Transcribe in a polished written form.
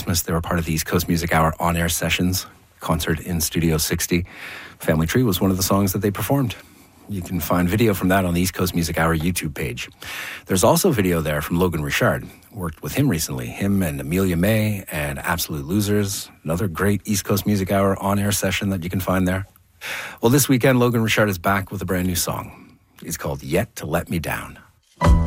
Christmas. They were part of the East Coast Music Hour on-air sessions, concert in Studio 60. Family Tree was one of the songs that they performed. You can find video from that on the East Coast Music Hour YouTube page. There's also video there from Logan Richard. Worked with him recently. Him and Amelia May and Absolute Losers. Another great East Coast Music Hour on-air session that you can find there. Well, this weekend, Logan Richard is back with a brand new song. It's called Yet to Let Me Down.